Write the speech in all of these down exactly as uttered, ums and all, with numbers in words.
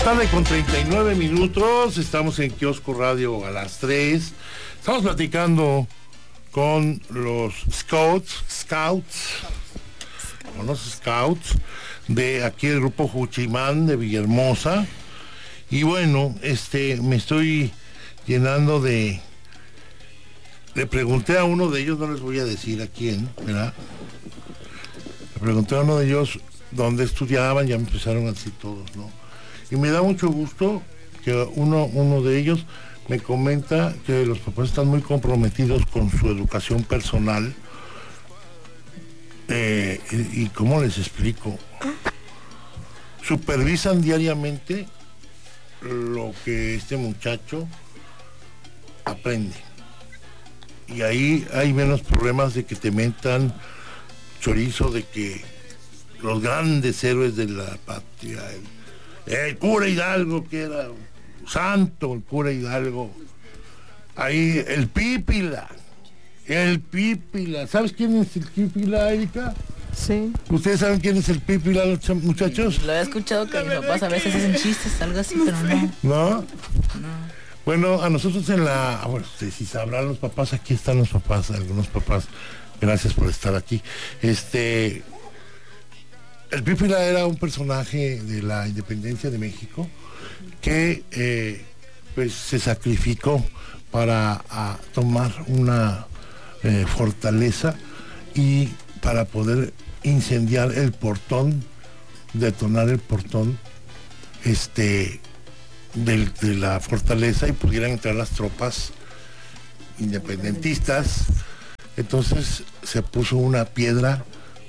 Tarde con treinta y nueve minutos, estamos en Kiosco Radio a las tres. Estamos platicando con los scouts, scouts, con los scouts de aquí el grupo Juchimán de Villahermosa. Y bueno, este, me estoy llenando de... Le pregunté a uno de ellos, no les voy a decir a quién, ¿verdad? Le pregunté a uno de ellos dónde estudiaban, ya me empezaron a decir todos, ¿no? Y me da mucho gusto que uno, uno de ellos me comenta que los papás están muy comprometidos con su educación personal. Eh, y, y ¿cómo les explico? Supervisan diariamente lo que este muchacho aprende. Y ahí hay menos problemas de que te mentan chorizo, de que los grandes héroes de la patria, el, el cura Hidalgo, que era santo, el cura Hidalgo, ahí el Pípila, el Pípila, ¿sabes quién es el Pípila, Erika? Sí. ¿Ustedes saben quién es el Pípila, muchachos? Lo he escuchado que mis papás a veces hacen chistes, algo así, pero no. ¿No? No. Bueno, a nosotros en la... Bueno, si sabrán los papás, aquí están los papás, algunos papás, gracias por estar aquí. Este... El Pípila era un personaje de la independencia de México que eh, pues se sacrificó para a, tomar una eh, fortaleza y para poder incendiar el portón, detonar el portón este, del, de la fortaleza y pudieran entrar las tropas independentistas. Entonces se puso una piedra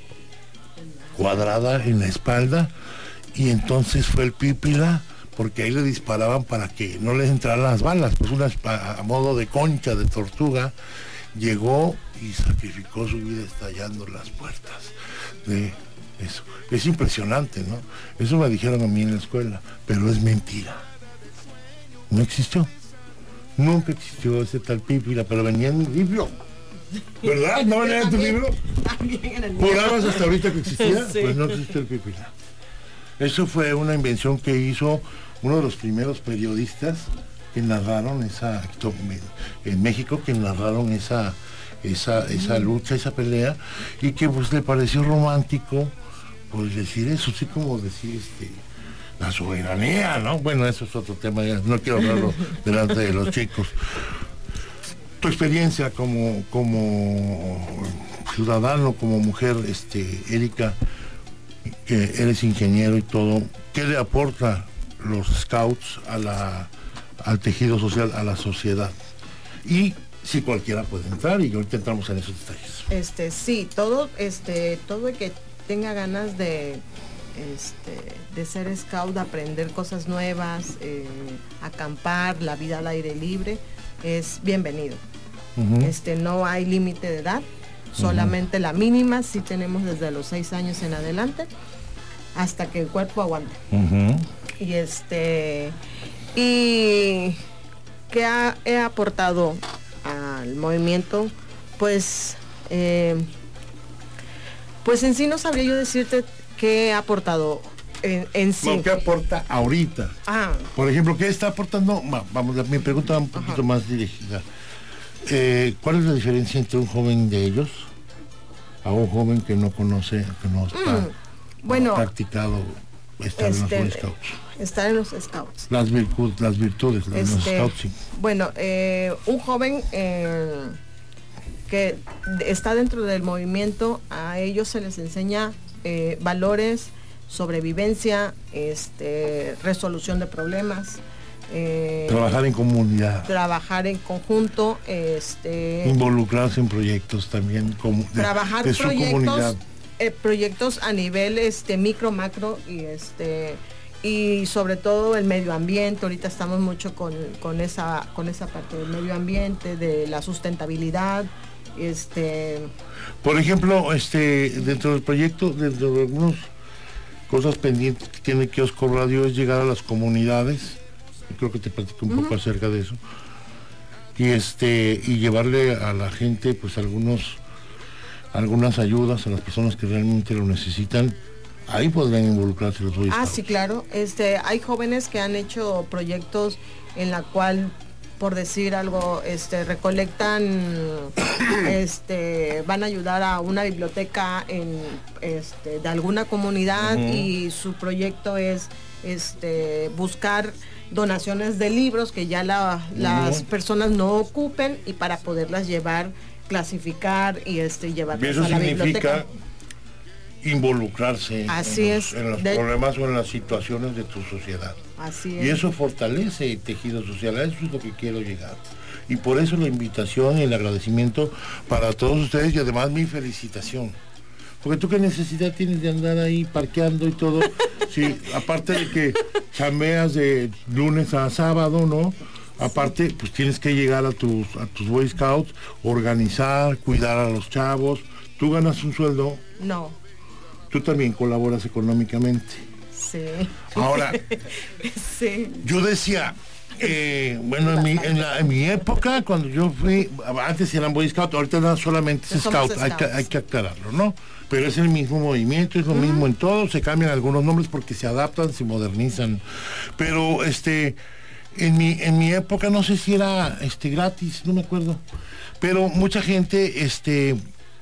cuadrada en la espalda y entonces fue el Pípila, porque ahí le disparaban para que no les entraran las balas, pues una a modo de concha de tortuga, llegó y sacrificó su vida estallando las puertas de eso. Es impresionante, ¿no? Eso me dijeron a mí en la escuela, pero es mentira. No existió. Nunca existió ese tal Pípila, pero venía en un libro. ¿Verdad? ¿No venía en tu libro? ¿Jurabas hasta ahorita que existía? Sí. Pues no existe el Pípila. Eso fue una invención que hizo uno de los primeros periodistas que narraron esa, en México, que narraron esa, esa, esa lucha, esa pelea, y que pues le pareció romántico, pues decir eso, así como decir este, la soberanía, ¿no? Bueno, eso es otro tema, ya no quiero hablarlo delante de los chicos. Tu experiencia como, como ciudadano, como mujer, este, Erika, que eres ingeniero y todo, ¿qué le aporta los scouts a la, al tejido social, a la sociedad? Y si cualquiera puede entrar, y ahorita entramos en esos detalles. Este, sí, todo, este, todo el que tenga ganas de, este, de ser scout, de aprender cosas nuevas, eh, acampar, la vida al aire libre, es bienvenido. Uh-huh. Este, no hay límite de edad, solamente uh-huh. la mínima sí tenemos desde los seis años en adelante hasta que el cuerpo aguante. Uh-huh. Y este y ¿qué ha, he aportado al movimiento? Pues eh, pues en sí no sabría yo decirte qué he aportado en, en sí. No, ¿qué aporta ahorita? Ah. Por ejemplo, ¿qué está aportando? Vamos, mi pregunta va un poquito Ajá. más dirigida. Eh, ¿Cuál es la diferencia entre un joven de ellos a un joven que no conoce, que no está mm, bueno, no practicado estar este, en los scouts? Estar en los scouts. Las, virtud, las virtudes de este, los scouts. Sí. Bueno, eh, un joven eh, que está dentro del movimiento, a ellos se les enseña eh, valores, sobrevivencia, este, resolución de problemas. Eh, trabajar en comunidad, trabajar en conjunto, este, involucrarse en proyectos también, como de, trabajar de su proyectos, comunidad, eh, proyectos a nivel este micro, macro y este y sobre todo el medio ambiente. Ahorita estamos mucho con, con esa con esa parte del medio ambiente, de la sustentabilidad, este. Por ejemplo, este dentro del proyecto, dentro de algunas cosas pendientes que tiene Kiosco Radio es llegar a las comunidades. Creo que te platico un uh-huh. poco acerca de eso y este y llevarle a la gente pues algunos algunas ayudas a las personas que realmente lo necesitan ahí podrían involucrarse los Boy Ah, Scouts. sí, claro. Este, hay jóvenes que han hecho proyectos en la cual, por decir algo, este, recolectan, este, van a ayudar a una biblioteca en, este, de alguna comunidad, uh-huh. y su proyecto es, este, buscar donaciones de libros que ya la, uh-huh. las personas no ocupen, y para poderlas llevar, clasificar y este, llevarlas a la biblioteca. Involucrarse Así en es. los, en los de... problemas o en las situaciones de tu sociedad. Así es. Y eso fortalece el tejido social, a eso es lo que quiero llegar. Y por eso la invitación y el agradecimiento para todos ustedes, y además mi felicitación. Porque tú qué necesidad tienes de andar ahí parqueando y todo, si aparte de que chambeas de lunes a sábado, ¿no? Aparte, pues tienes que llegar a tus, a tus Boy Scouts, organizar, cuidar a los chavos. ¿Tú ganas un sueldo? No. Tú también colaboras económicamente. Sí. Ahora, sí. Yo decía, eh, bueno, en mi, en, la, en mi época, cuando yo fui, antes eran Boy Scouts, ahorita no solamente es Scout, hay que, hay que aclararlo, ¿no? Pero es el mismo movimiento, es lo uh-huh. mismo en todo, se cambian algunos nombres porque se adaptan, se modernizan. Pero este, en mi, en mi época, no sé si era este gratis, no me acuerdo, pero mucha gente, este...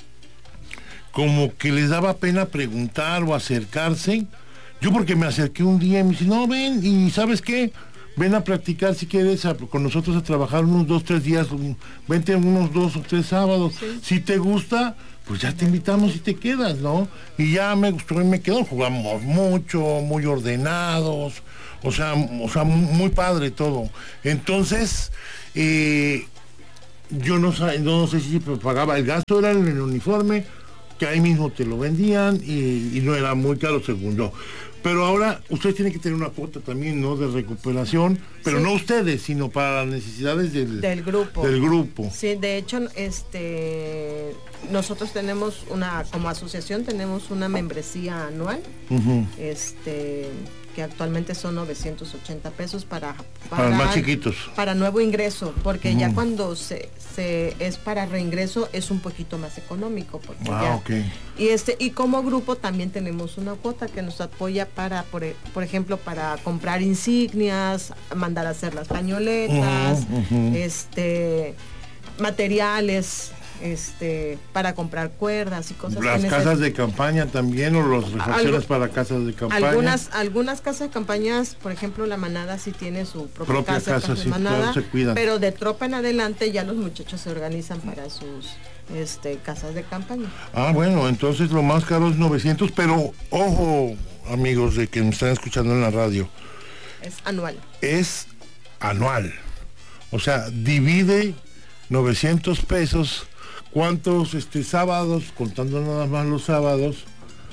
como que les daba pena preguntar o acercarse. Yo porque me acerqué un día y me dice, no, ven, y ¿sabes qué? Ven a practicar si quieres a, con nosotros a trabajar unos dos, tres días, un, vente unos dos o tres sábados. Sí. Si te gusta, pues ya te invitamos y te quedas, ¿no? Y ya me gustó y me quedó, jugamos mucho, muy ordenados, o sea, o sea muy padre todo. Entonces, eh, yo no, no sé si pagaba, el gasto era en el uniforme, que ahí mismo te lo vendían y, y no era muy caro según yo. Pero ahora ustedes tienen que tener una cuota también, ¿no? De recuperación, pero sí. no ustedes, sino para las necesidades del, del grupo. Del grupo. Sí, de hecho, este, nosotros tenemos una, como asociación tenemos una membresía anual, uh-huh. este, que actualmente son novecientos ochenta pesos para, para, para más chiquitos. Para nuevo ingreso, porque uh-huh. ya cuando se, se es para reingreso es un poquito más económico. Porque ah, ya, okay. y este y como grupo también tenemos una cuota que nos apoya para, por, por ejemplo, para comprar insignias, mandar a hacer las pañoletas, uh-huh, uh-huh. este materiales, este para comprar cuerdas y cosas. Las casas de campaña también, o los refacciones para casas de campaña. Algunas algunas casas de campañas, por ejemplo, la manada sí tiene su propia, propia casa, casa, casa sí, de manada, se cuidan. Pero de tropa en adelante ya los muchachos se organizan para sus este casas de campaña. Ah, bueno, entonces lo más caro es novecientos, pero ojo, amigos de que me están escuchando en la radio. Es anual. Es anual. O sea, divide novecientos pesos. ¿Cuántos este, sábados, contando nada más los sábados,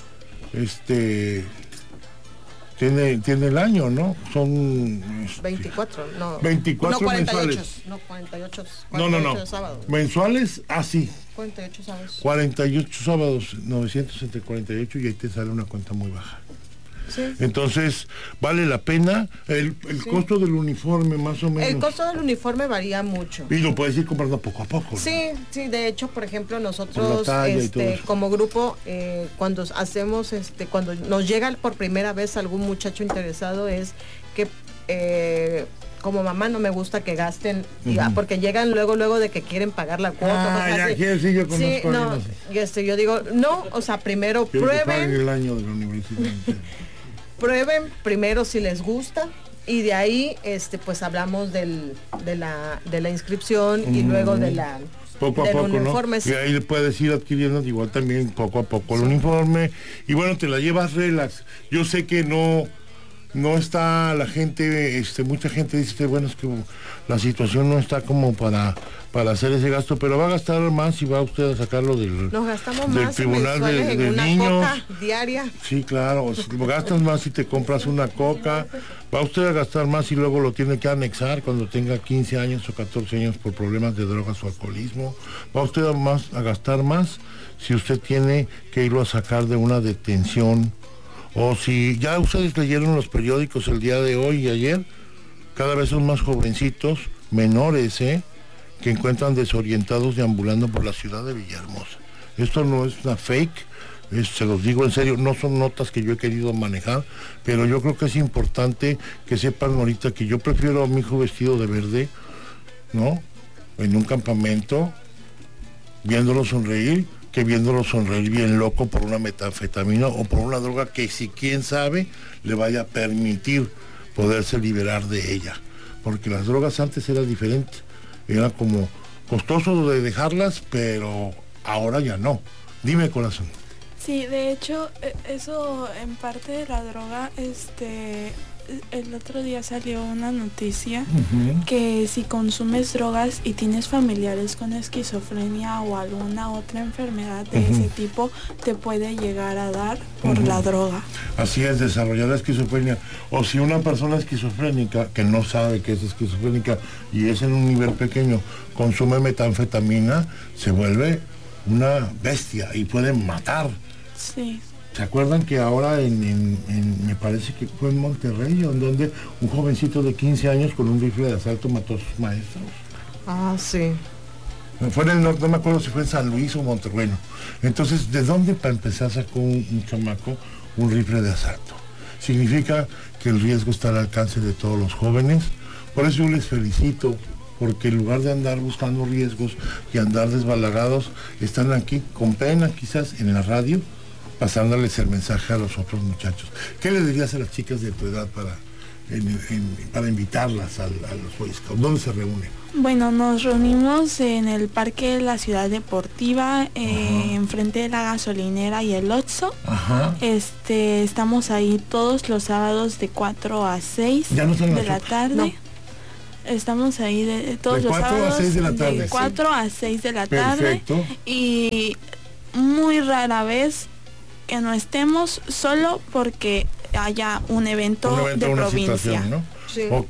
este tiene, tiene el año, ¿no? Son este, veinticuatro, no. veinticuatro no, cuarenta y ocho, mensuales. no, cuarenta y ocho, no, no, no. sábados. Mensuales, así. Ah, cuarenta y ocho sábados. cuarenta y ocho sábados, novecientos entre cuarenta y ocho, y ahí te sale una cuenta muy baja. Sí. Entonces, ¿vale la pena? El, el sí. costo del uniforme, más o menos. El costo del uniforme varía mucho. Y lo puedes ir comprando poco a poco, ¿no? Sí, sí, de hecho, por ejemplo, nosotros por este, como grupo, eh, cuando hacemos, este, cuando nos llega por primera vez algún muchacho interesado, es que eh, como mamá no me gusta que gasten, uh-huh. y, porque llegan luego, luego de que quieren pagar la cuota. Ah, ya quiero, sí, yo conozco. Sí, no, y este, yo digo, no, o sea, primero quiero prueben. Que el año de la universidad. Prueben primero si les gusta y de ahí este pues hablamos del, de la de la inscripción mm. y luego de la poco a poco, uniforme, ¿no? Sí. Y ahí puedes ir adquiriendo igual también poco a poco sí. el uniforme y bueno, te la llevas relax. Yo sé que no no está la gente, este mucha gente dice que bueno, es que la situación no está como para para hacer ese gasto, pero va a gastar más y va usted a sacarlo del, Nos gastamos del más tribunal de, de en una niños coca diaria. Sí, claro, gastas más si te compras una coca, va usted a gastar más y luego lo tiene que anexar cuando tenga quince años o catorce años por problemas de drogas o alcoholismo, va usted a, más, a gastar más si usted tiene que irlo a sacar de una detención, o si ya ustedes leyeron los periódicos el día de hoy y ayer, cada vez son más jovencitos, menores, ¿eh? que encuentran desorientados deambulando por la ciudad de Villahermosa. Esto no es una fake, Es, se los digo en serio, no son notas que yo he querido manejar, pero yo creo que es importante que sepan ahorita que yo prefiero a mi hijo vestido de verde, ¿no? En un campamento, viéndolo sonreír, que viéndolo sonreír bien loco por una metanfetamina o por una droga que si quién sabe le vaya a permitir poderse liberar de ella. Porque las drogas antes eran diferentes, era como costoso de dejarlas, pero ahora ya no. Dime, corazón. Sí, de hecho, eso en parte de la droga, este, el otro día salió una noticia uh-huh. que si consumes drogas y tienes familiares con esquizofrenia o alguna otra enfermedad de uh-huh. ese tipo, te puede llegar a dar por uh-huh. la droga. Así es, desarrollar la esquizofrenia. O si una persona esquizofrénica que no sabe que es esquizofrénica y es en un nivel pequeño, consume metanfetamina, se vuelve una bestia y puede matar. Sí. ¿Se acuerdan que ahora en, en, en, me parece que fue en Monterrey, en donde un jovencito de quince años con un rifle de asalto mató a sus maestros? Ah, sí. Fue en el norte, no me acuerdo si fue en San Luis o Monterrey. Entonces, ¿de dónde para empezar sacó un, un chamaco un rifle de asalto? Significa que el riesgo está al alcance de todos los jóvenes. Por eso yo les felicito, porque en lugar de andar buscando riesgos y andar desbalagados, están aquí con pena quizás en la radio, pasándoles el mensaje a los otros muchachos. ¿Qué les dirías a las chicas de tu edad para, en, en, para invitarlas a, a los Boy Scouts? ¿Dónde se reúnen? Bueno, nos reunimos en el Parque de la Ciudad Deportiva, eh, enfrente de la gasolinera y el Oxxo. Ajá. Este, estamos ahí todos los sábados de cuatro a seis ¿Ya no están de la tarde. No. Estamos ahí de, de todos de los sábados a seis de la tarde. de cuatro a seis de la tarde. Perfecto. Y muy rara vez que no estemos solo porque haya un evento, un evento de provincia, ¿no? Sí. Ok,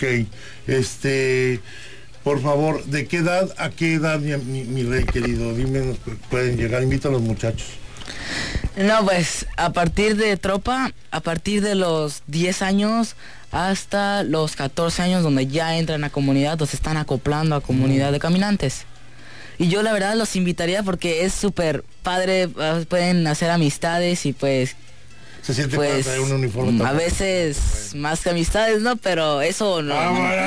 este, por favor, ¿de qué edad a qué edad, mi, mi, mi rey querido? Dime, pueden llegar, invita a los muchachos. No, pues, a partir de tropa, a partir de los diez años hasta los catorce años, donde ya entran a comunidad, o se están acoplando a comunidad mm. de caminantes. Y yo la verdad los invitaría porque es súper padre, pueden hacer amistades y pues... Se siente pues, para traer un uniforme. A veces bueno. más que amistades, ¿no? Pero eso no...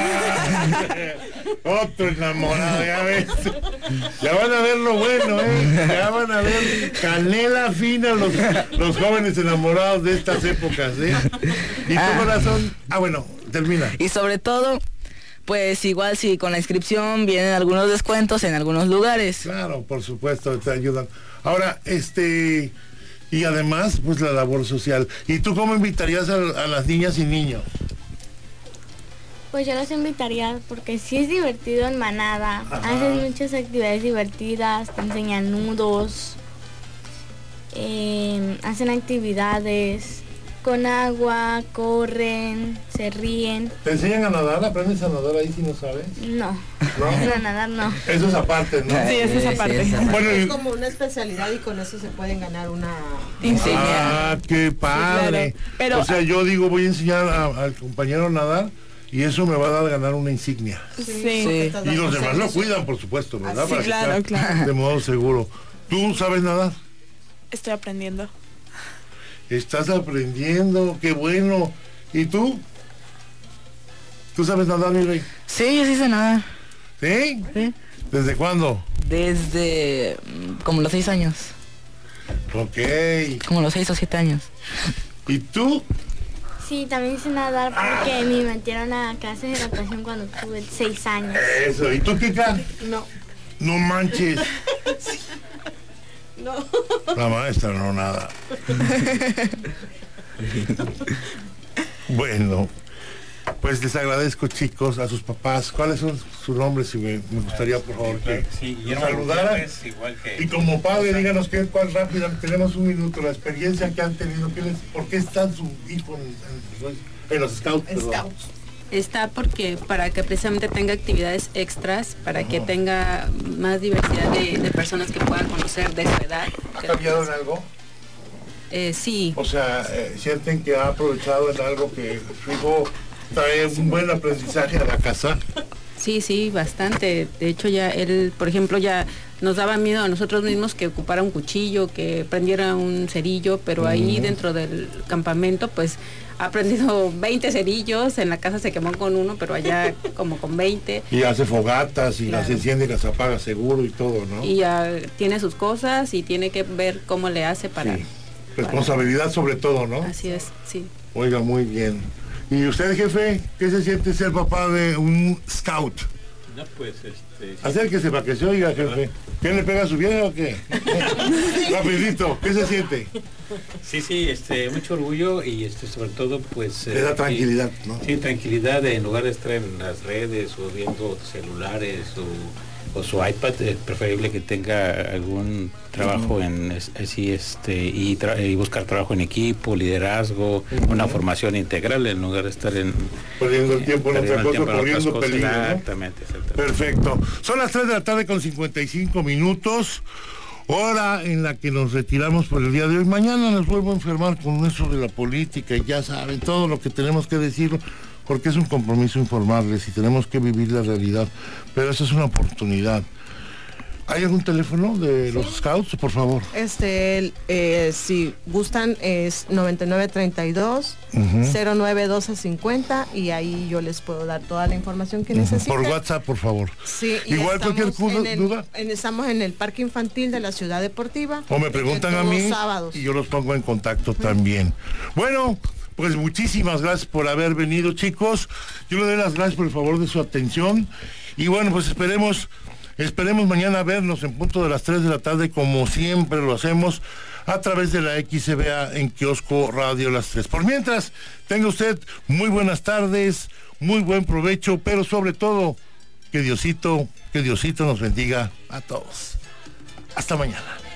Otro enamorado, ya ves. Ya van a ver lo bueno, ¿eh? Ya van a ver canela fina los, los jóvenes enamorados de estas épocas, ¿eh? Y tu ah. corazón... Ah, bueno, termina. Y sobre todo... Pues igual si con la inscripción vienen algunos descuentos en algunos lugares. Claro, por supuesto, te ayudan. Ahora, este, y además, pues la labor social. ¿Y tú cómo invitarías a, a las niñas y niños? Pues yo los invitaría porque sí es divertido en manada. Ajá. Hacen muchas actividades divertidas, te enseñan nudos, eh, hacen actividades con agua, corren, se ríen. ¿Te enseñan a nadar? ¿Aprendes a nadar ahí si no sabes? No, no, no a nadar no. Eso es aparte, ¿no? Sí, eso es aparte. Sí, bueno, es como una especialidad y con eso se pueden ganar una insignia. Ah, qué padre. Sí, claro. Pero, o sea, yo digo, voy a enseñar a, al compañero a nadar y eso me va a dar a ganar una insignia. Sí. sí. Y los demás lo cuidan, por supuesto, ¿verdad? Sí, claro, claro. De modo seguro. ¿Tú sabes nadar? Estoy aprendiendo. Estás aprendiendo, qué bueno. ¿Y tú? ¿Tú sabes nadar, mi rey? Sí, yo sí sé nadar. ¿Sí? Sí. ¿Desde cuándo? Desde como los seis años. Ok. Como los seis o siete años. ¿Y tú? Sí, también sé nadar porque ah. me metieron a clase de natación cuando tuve seis años. Eso, ¿y tú, Kika? No. No manches. Sí. No. La maestra no nada. Bueno, pues les agradezco, chicos, a sus papás. ¿Cuáles son sus nombres? Si me, me gustaría, por favor, que sí, nos saludaran. Que... Y como padre, díganos qué, cuál rápida, tenemos un minuto, la experiencia que han tenido, qué les, por qué está su hijo en, en, en los scouts. Scouts. Está porque para que precisamente tenga actividades extras, para que tenga más diversidad de, de personas que puedan conocer de su edad. ¿Ha cambiado en algo? Eh, sí. O sea, eh, ¿sienten que ha aprovechado en algo que su hijo trae un buen aprendizaje a la casa? Sí, sí, bastante. De hecho, ya él, por ejemplo, ya nos daba miedo a nosotros mismos que ocupara un cuchillo, que prendiera un cerillo, pero ahí uh-huh. dentro del campamento pues ha prendido veinte cerillos, en la casa se quemó con uno, pero allá como con veinte. Y hace fogatas y claro. las enciende y las apaga seguro y todo, ¿no? Y ya tiene sus cosas y tiene que ver cómo le hace para... Sí. Responsabilidad para... sobre todo, ¿no? Así es, sí. Oiga, muy bien. ¿Y usted, jefe, qué se siente ser papá de un scout? No, pues, este... Acérquese para que se oiga, jefe. ¿Qué le pega a su vieja o qué? Rapidito, ¿qué se siente? Sí, sí, este, mucho orgullo y este, sobre todo, pues... Le da eh, tranquilidad, y, ¿no? Sí, tranquilidad, en lugar de estar en las redes o viendo celulares o, o su iPad, es preferible que tenga algún trabajo uh-huh. en así este y, tra y buscar trabajo en equipo, liderazgo, uh-huh. una formación integral en lugar de estar en perdiendo el tiempo en eh, otra cosa, corriendo peligro, ¿no? Exactamente, exactamente. Perfecto. Son las tres de la tarde con cincuenta y cinco minutos, hora en la que nos retiramos por el día de hoy. Mañana nos vuelvo a enfermar con eso de la política y ya saben todo lo que tenemos que decir, porque es un compromiso informarles y tenemos que vivir la realidad, pero esa es una oportunidad. ¿Hay algún teléfono de sí. los scouts, por favor? Este, eh, si gustan, es noventa y nueve treinta y dos, uh-huh. cero nueve doce cincuenta y ahí yo les puedo dar toda la información que uh-huh. necesiten. Por WhatsApp, por favor. Sí, igual cualquier en el, duda. En, estamos en el Parque Infantil de la Ciudad Deportiva. O me preguntan a mí sábados. Y yo los pongo en contacto uh-huh. también. Bueno, pues muchísimas gracias por haber venido, chicos. Yo le doy las gracias por el favor de su atención. Y bueno, pues esperemos... Esperemos mañana vernos en punto de las tres de la tarde, como siempre lo hacemos, a través de la X C B A en Kiosco Radio Las Tres. Por mientras, tenga usted muy buenas tardes, muy buen provecho, pero sobre todo, que Diosito, que Diosito nos bendiga a todos. Hasta mañana.